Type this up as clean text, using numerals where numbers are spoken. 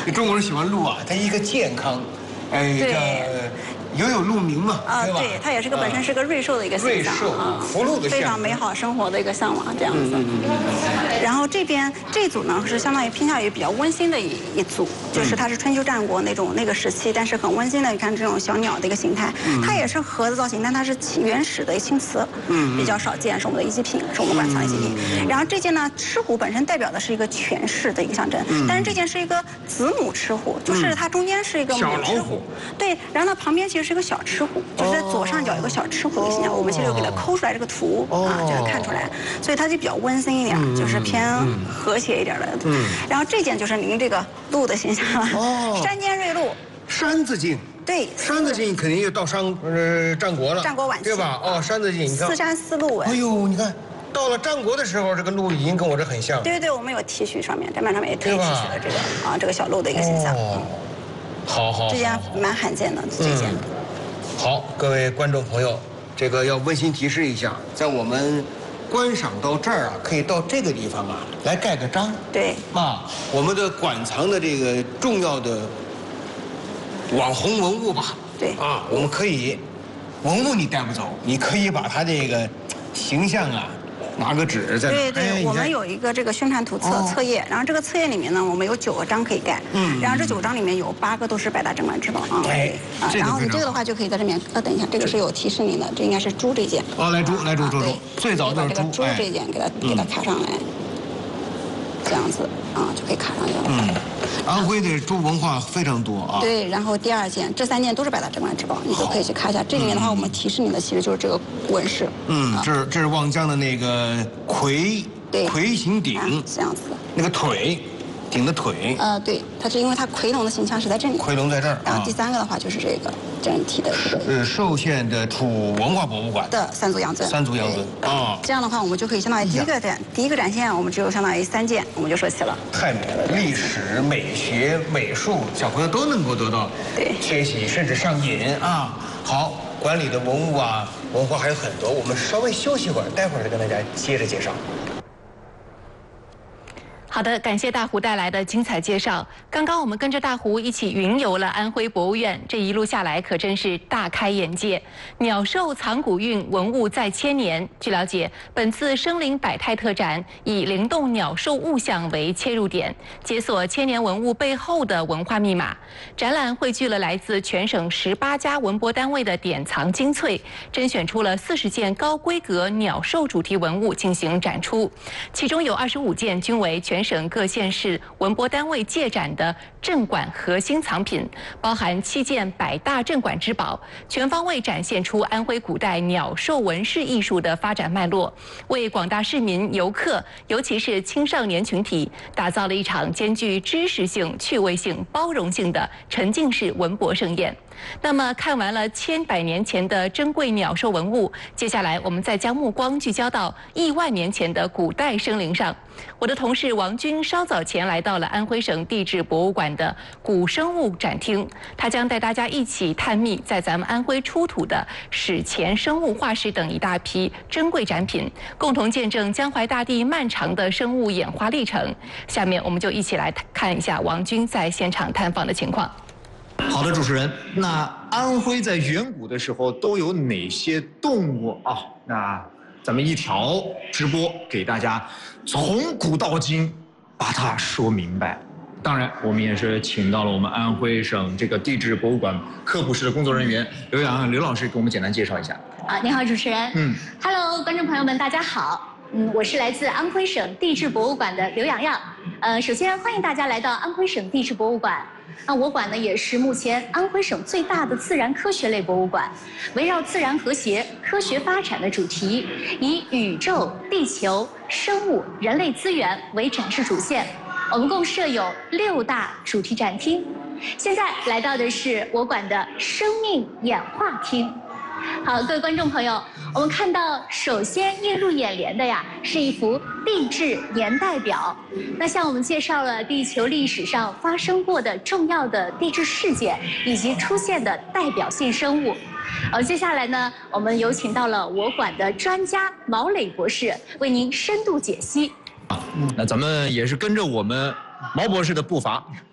中国人喜欢鹿啊，它一个健康，有鹿鸣嘛，对吧？ 对，它也是本身是个瑞兽的一个形象福禄的非常美好生活的一个向往这样子。然后这组呢是相当于偏向于比较温馨的一组，就是它是春秋战国那个时期，但是很温馨的。你看这种小鸟的一个形态，它也是盒子造型，但它是原始的青瓷，比较少见，是我们的遗迹品，是我们馆藏遗迹品。然后这件呢，赤虎本身代表的是一个权势的一个象征，但是这件是一个子母赤虎，就是它中间是一个母赤虎，对，然后呢旁边其实是一个小赤虎，就是在左上角有个小赤虎的形象，我们其实有给它抠出来这个图就是看出来，所以它就比较温馨一点，就是偏和谐一点的。然后这件就是您这个鹿的形象了，山间瑞鹿， 山字镜。对，山字镜肯定就到战国了， 战国晚期， 对吧？山字镜，你看四山四鹿纹。 哎呦，你看。到了战国的时候，这个鹿已经跟我这很像。 对，我们有 T 恤上面，展板上面也推 T 恤的这个小鹿的一个形象。 好， 这件蛮罕见的，这件。 好，各位观众朋友，这个要温馨提示一下，在我们观赏到这儿可以到这个地方来盖个章。 对。 我们的馆藏的这个重要的网红文物吧。 对。 我们可以，文物你带不走，你可以把它这个形象拿个纸在那。 对，我们有一个这个宣传图册页，然后这个册页里面呢，我们有9个章可以盖，然后这9个章里面有8个都是百大镇馆之宝然后你这个的话就可以在这面，等一下，这个是有提示您的，这应该是猪这件。 来猪，最早就是猪。 猪这件给它卡上来，这样子就可以卡上去了。 安徽的猪文化非常多对，然后第2件，这3件都是百大镇馆之宝，你都可以去看一下。这里面的话，我们提示你的其实就是这个纹饰。这是望江的那个魁形鼎，这样子。那个鼎的腿。对，它是因为它夔龙的形象是在这里。夔龙在这儿。 然后第3个的话就是这个整体的这个。 寿县的楚文化博物馆的三足羊尊。这样的话，我们就可以相当于第一个展现，我们只有相当于3件，我们就说齐了。 太美了，历史、美学、美术，小朋友都能够得到学习，甚至上瘾好，馆里的文物文化还有很多，我们稍微休息会儿，待会儿再跟大家接着介绍。 好的，感谢大胡带来的精彩介绍。刚刚我们跟着大胡一起云游了安徽博物院，这一路下来可真是大开眼界。鸟兽藏古韵，文物在千年。据了解，本次生灵百态特展以灵动鸟兽物象为切入点，解锁千年文物背后的文化密码。展览汇聚了来自全省18家文博单位的典藏精粹，甄选出了40件高规格鸟兽主题文物进行展出，其中有25件均为全省各县市文博单位借展的镇馆核心藏品，包含7件百大镇馆之宝，全方位展现出安徽古代鸟兽纹饰艺术的发展脉络，为广大市民、游客，尤其是青少年群体，打造了一场兼具知识性、趣味性、包容性的沉浸式文博盛宴。那么，看完了千百年前的珍贵鸟兽文物，接下来我们再将目光聚焦到亿万年前的古代生灵上。我的同事王军稍早前来到了安徽省地质博物馆的古生物展厅，他将带大家一起探秘在咱们安徽出土的史前生物化石等一大批珍贵展品，共同见证江淮大地漫长的生物演化历程。下面我们就一起来看一下王军在现场探访的情况。 好的，主持人，那安徽在远古的时候都有哪些动物那咱们一条直播给大家从古到今把它说明白。当然，我们也是请到了我们安徽省这个地质博物馆科普室的工作人员刘洋刘老师，给我们简单介绍一下。 你好，主持人。Hello， 观众朋友们，大家好。我是来自安徽省地质博物馆的刘洋洋。首先欢迎大家来到安徽省地质博物馆。我馆呢也是目前安徽省最大的自然科学类博物馆，围绕自然和谐、科学发展的主题，以宇宙、地球、生物、人类资源为展示主线。我们共设有6大主题展厅。现在来到的是我馆的生命演化厅。好，各位观众朋友，我们看到首先映入眼帘的是一幅地质年代表。那向我们介绍了地球历史上发生过的重要的地质事件以及出现的代表性生物。接下来呢，我们有请到了我馆的专家毛磊博士为您深度解析。 那咱们也是跟着我们毛博士的步伐，